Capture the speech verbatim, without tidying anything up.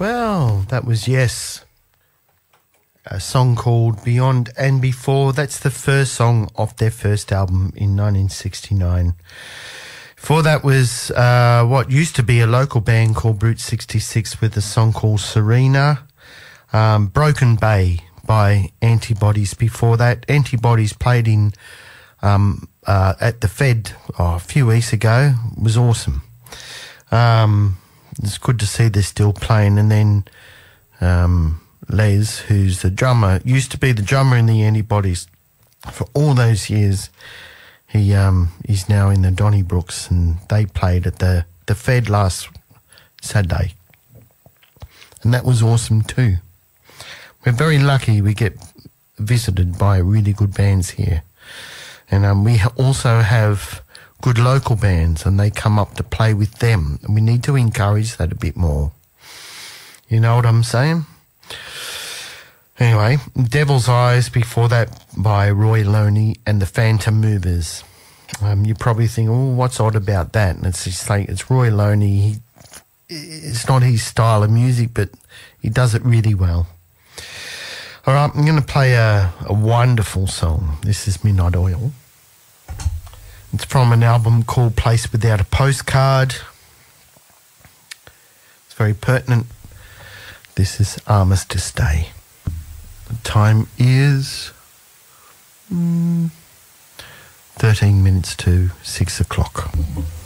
Well, that was Yes. A song called Beyond and Before. That's the first song off their first album in nineteen sixty-nine. Before that was uh, what used to be a local band called Brute sixty-six with a song called Serena. Um, Broken Bay by Antibodies before that. Antibodies played in um, uh, at the Fed oh, a few weeks ago. It was awesome. Um, it's good to see they're still playing. And then um, Les, who's the drummer, used to be the drummer in the Antibodies for all those years. He um, he's now in the Donnybrooks, and they played at the, the Fed last Saturday. And that was awesome too. We're very lucky we get visited by really good bands here. And um, we ha- also have good local bands, and they come up to play with them. And we need to encourage that a bit more. You know what I'm saying? Anyway, Devil's Eyes before that by Roy Loney and the Phantom Movers. Um, you probably think, oh, what's odd about that? And it's just like, it's Roy Loney. He, it's not his style of music, but he does it really well. All right, I'm going to play a, a wonderful song. This is Midnight Oil. It's from an album called Place Without a Postcard. It's very pertinent. This is Armistice Day. The time is mm, thirteen minutes to six o'clock.